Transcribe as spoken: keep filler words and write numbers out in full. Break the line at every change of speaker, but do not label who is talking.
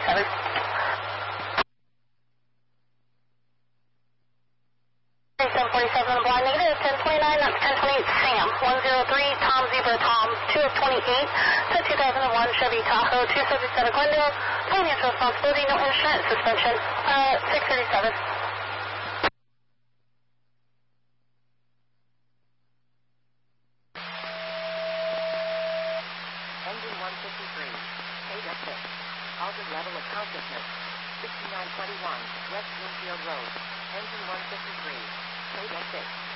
forty-seven. seven forty-seven on the blind negative, ten twenty-nine, that's ten twenty-eight Sam, one zero three Tom Zebra Tom, two of twenty-eight, to two thousand one Chevy Tahoe, two subjects out of Glendale, financial responsibility, no insurance suspension, uh, six thirty-seven.
Engine one fifty-three, state of six, altered level of consciousness, sixty-nine twenty-one, West Bloomfield Road, engine one fifty-three, state of six.